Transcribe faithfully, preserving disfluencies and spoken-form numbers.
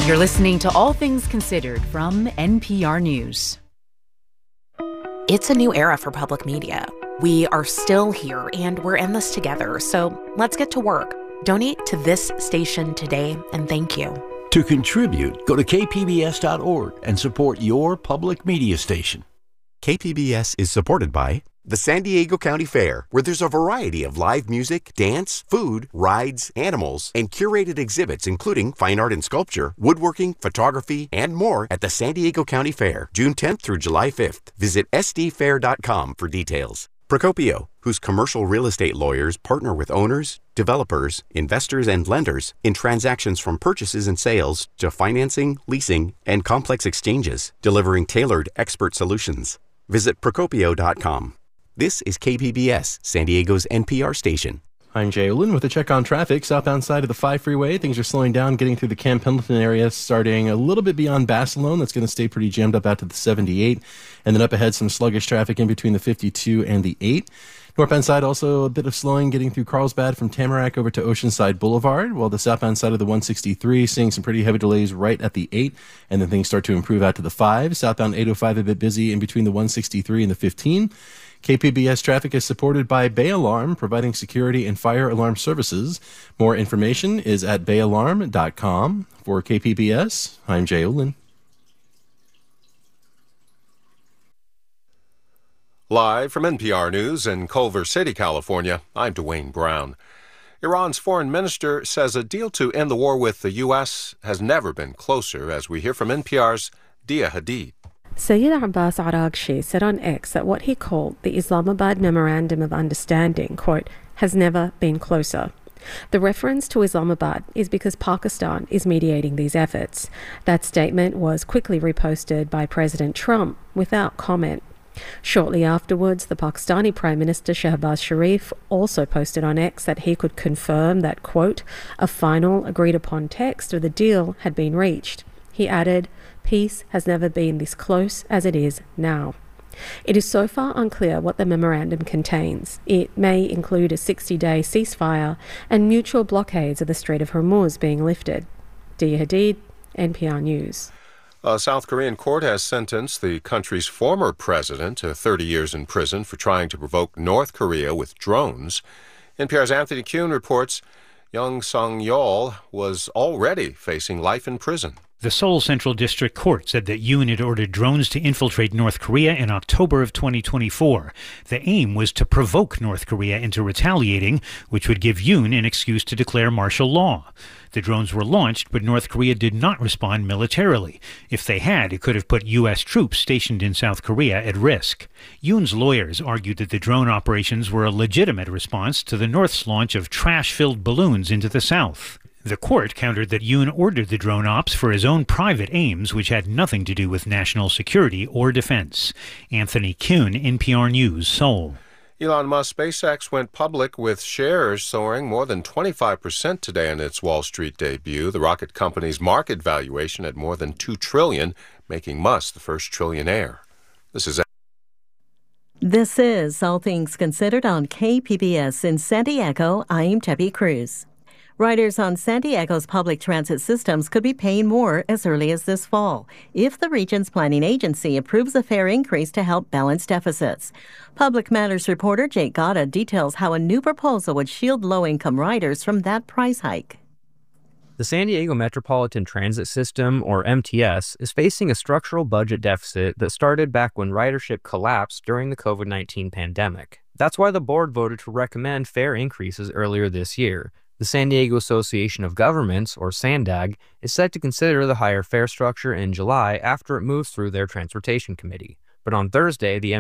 You're listening to All Things Considered from N P R News. It's a new era for public media. We are still here, and we're in this together, so let's get to work. Donate to this station today, and thank you. To contribute, go to k p b s dot org and support your public media station. K P B S is supported by the San Diego County Fair, where there's a variety of live music, dance, food, rides, animals, and curated exhibits including fine art and sculpture, woodworking, photography, and more at the San Diego County Fair, June tenth through July fifth. Visit s d fair dot com for details. Procopio, whose commercial real estate lawyers partner with owners, developers, investors, and lenders in transactions from purchases and sales to financing, leasing, and complex exchanges, delivering tailored expert solutions. Visit procopio dot com. This is K P B S, San Diego's N P R station. I'm Jay Olin with a check on traffic. Southbound side of the five freeway, things are slowing down, getting through the Camp Pendleton area, starting a little bit beyond Basilone. That's going to stay pretty jammed up out to the seventy-eight. And then up ahead, some sluggish traffic in between the fifty-two and the eight. Northbound side, also a bit of slowing, getting through Carlsbad from Tamarack over to Oceanside Boulevard, while the southbound side of the one sixty-three, seeing some pretty heavy delays right at the eight, and then things start to improve out to the five. Southbound eight oh five a bit busy in between the one sixty-three and the fifteen. K P B S traffic is supported by Bay Alarm, providing security and fire alarm services. More information is at bay alarm dot com. For K P B S, I'm Jay Olin. Live from N P R News in Culver City, California, I'm Dwayne Brown. Iran's foreign minister says a deal to end the war with the U S has never been closer, as we hear from N P R's Dia Hadid. Sayyid Abbas Araghchi said on X that what he called the Islamabad Memorandum of Understanding, quote, has never been closer. The reference to Islamabad is because Pakistan is mediating these efforts. That statement was quickly reposted by President Trump without comment. Shortly afterwards, the Pakistani Prime Minister Shehbaz Sharif also posted on X that he could confirm that, quote, a final agreed-upon text of the deal had been reached. He added, peace has never been this close as it is now. It is so far unclear what the memorandum contains. It may include a sixty-day ceasefire and mutual blockades of the Strait of Hormuz being lifted. Dia Hadid, N P R News. A South Korean court has sentenced the country's former president to thirty years in prison for trying to provoke North Korea with drones. N P R's Anthony Kuhn reports Young Sung-yeol was already facing life in prison. The Seoul Central District Court said that Yoon had ordered drones to infiltrate North Korea in October of twenty twenty-four. The aim was to provoke North Korea into retaliating, which would give Yoon an excuse to declare martial law. The drones were launched, but North Korea did not respond militarily. If they had, it could have put U S troops stationed in South Korea at risk. Yoon's lawyers argued that the drone operations were a legitimate response to the North's launch of trash-filled balloons into the South. The court countered that Yoon ordered the drone ops for his own private aims, which had nothing to do with national security or defense. Anthony Kuhn, N P R News, Seoul. Elon Musk SpaceX went public with shares soaring more than twenty-five percent today in its Wall Street debut. The rocket company's market valuation at more than two trillion dollars, making Musk the first trillionaire. This is This is All Things Considered on K P B S in San Diego. I'm Debbie Cruz. Riders on San Diego's public transit systems could be paying more as early as this fall if the region's planning agency approves a fare increase to help balance deficits. Public Matters reporter Jake Gata details how a new proposal would shield low-income riders from that price hike. The San Diego Metropolitan Transit System, or M T S, is facing a structural budget deficit that started back when ridership collapsed during the covid nineteen pandemic. That's why the board voted to recommend fare increases earlier this year. The San Diego Association of Governments, or SANDAG, is set to consider the higher fare structure in July after it moves through their transportation committee. But on Thursday, the